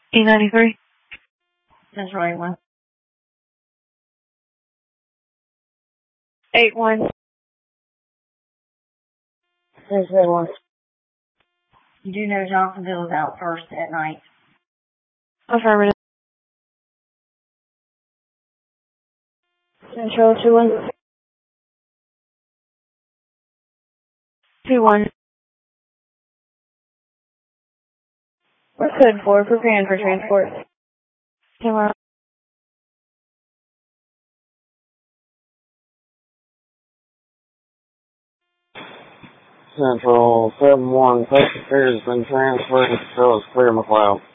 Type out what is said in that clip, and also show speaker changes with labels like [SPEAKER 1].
[SPEAKER 1] E93.
[SPEAKER 2] Central 81.
[SPEAKER 1] 81.
[SPEAKER 2] 681. You do know Johnsonville is out first at night.
[SPEAKER 1] Affirmative.
[SPEAKER 2] Central 21.
[SPEAKER 1] 21.
[SPEAKER 2] We're code 4, preparing for transport.
[SPEAKER 1] Tomorrow.
[SPEAKER 3] Central 7-1, passenger has been transferred to Clear McLeod.